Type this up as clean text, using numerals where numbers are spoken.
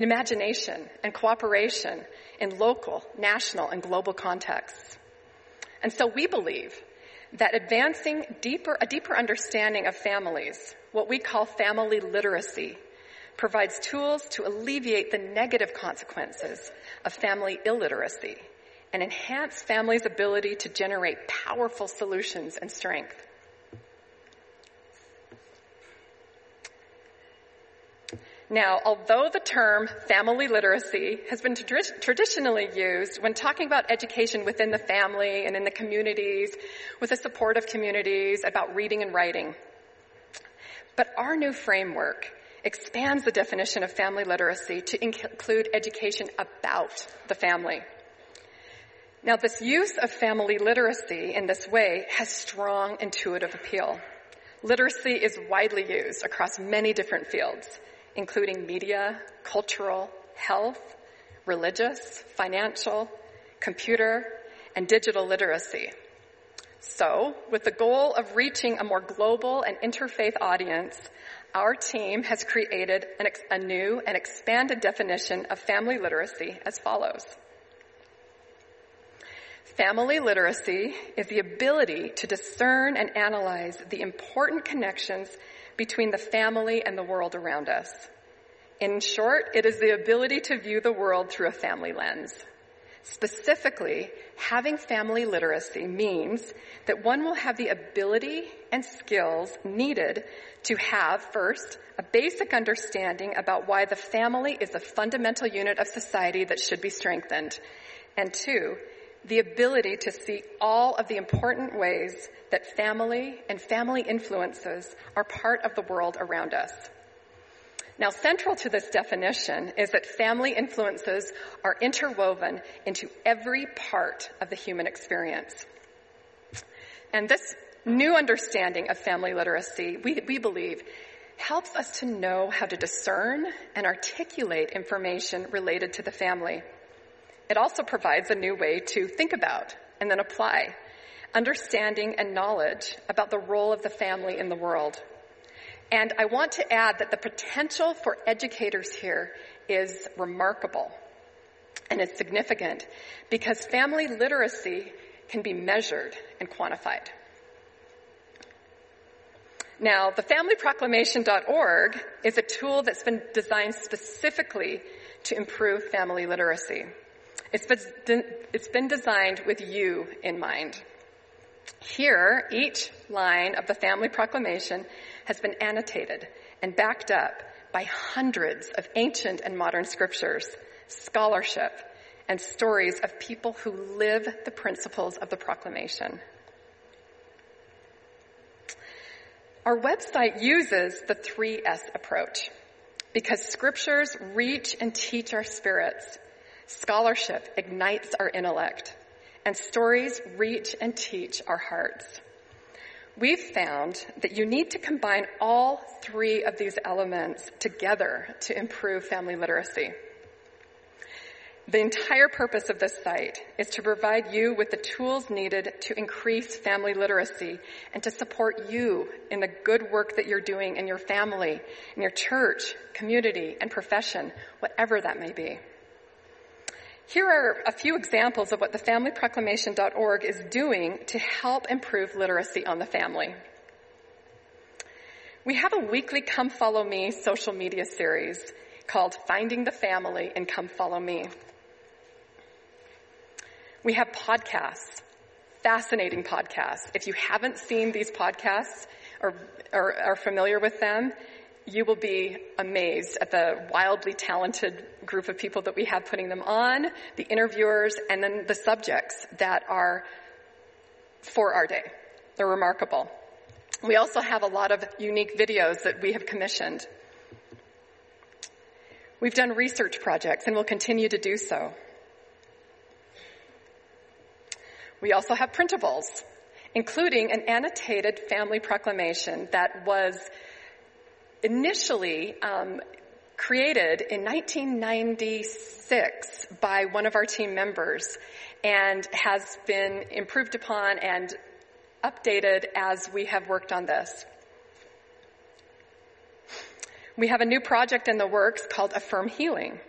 imagination and cooperation in local, national, and global contexts. And so we believe that advancing a deeper understanding of families, what we call family literacy, provides tools to alleviate the negative consequences of family illiteracy and enhance families' ability to generate powerful solutions and strength. Now, although the term family literacy has been traditionally used when talking about education within the family and in the communities, with the support of communities, about reading and writing, but our new framework expands the definition of family literacy to include education about the family. Now, this use of family literacy in this way has strong intuitive appeal. Literacy is widely used across many different fields, including media, cultural, health, religious, financial, computer, and digital literacy. So, with the goal of reaching a more global and interfaith audience, our team has created a new and expanded definition of family literacy as follows. Family literacy is the ability to discern and analyze the important connections between the family and the world around us. In short, it is the ability to view the world through a family lens. Specifically, having family literacy means that one will have the ability and skills needed to have, first, a basic understanding about why the family is a fundamental unit of society that should be strengthened, and two, the ability to see all of the important ways that family and family influences are part of the world around us. Now, central to this definition is that family influences are interwoven into every part of the human experience. And this new understanding of family literacy, we believe, helps us to know how to discern and articulate information related to the family. It also provides a new way to think about and then apply understanding and knowledge about the role of the family in the world. And I want to add that the potential for educators here is remarkable and is significant because family literacy can be measured and quantified. Now, the familyproclamation.org is a tool that's been designed specifically to improve family literacy. It's been designed with you in mind. Here, each line of the Family Proclamation has been annotated and backed up by hundreds of ancient and modern scriptures, scholarship, and stories of people who live the principles of the proclamation. Our website uses the 3S approach because scriptures reach and teach our spirits, scholarship ignites our intellect, and stories reach and teach our hearts. We've found that you need to combine all three of these elements together to improve family literacy. The entire purpose of this site is to provide you with the tools needed to increase family literacy and to support you in the good work that you're doing in your family, in your church, community, and profession, whatever that may be. Here are a few examples of what the familyproclamation.org is doing to help improve literacy on the family. We have a weekly Come Follow Me social media series called Finding the Family and Come Follow Me. We have podcasts, fascinating podcasts. If you haven't seen these podcasts or are familiar with them, you will be amazed at the wildly talented group of people that we have putting them on, the interviewers, and then the subjects that are for our day. They're remarkable. We also have a lot of unique videos that we have commissioned. We've done research projects and will continue to do so. We also have printables, including an annotated family proclamation that was initially created in 1996 by one of our team members and has been improved upon and updated as we have worked on this. We have a new project in the works called Affirm Healing,